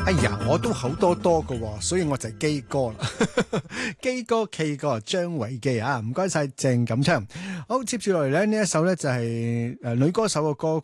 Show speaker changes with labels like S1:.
S1: 哎呀，我都好多㗎，所以我就係基哥啦。基哥 K 哥張偉基啊，唔該晒鄭錦昌。好，接住落嚟咧，呢一首咧就係女歌手嘅歌